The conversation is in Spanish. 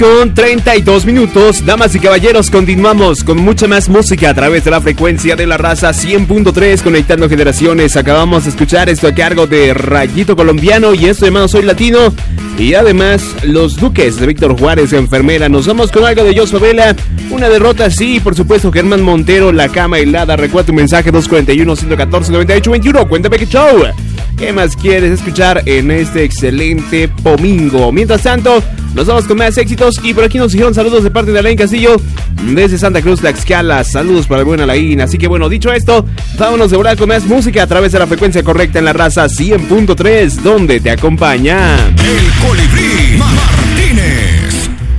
Con 32 minutos, damas y caballeros, continuamos con mucha más música a través de la frecuencia de la raza 100.3, conectando generaciones. Acabamos de escuchar esto a cargo de Rayito Colombiano y esto llamado Soy Latino. Y además, Los Duques de Víctor Juárez, Enfermera. Nos vamos con algo de Jos Favela, una derrota, sí, por supuesto, Germán Montero, La Cama Helada. Recuerda tu mensaje 241-114-9821. Cuéntame qué show. ¿Qué más quieres escuchar en este excelente domingo? Mientras tanto, nos vamos con más éxitos y por aquí nos dijeron saludos de parte de Alain Castillo desde Santa Cruz, Tlaxcala. Saludos para el buen Alain. Así que bueno, dicho esto, vámonos de volar con más música a través de la frecuencia correcta en la raza 100.3, donde te acompaña El Colibrí.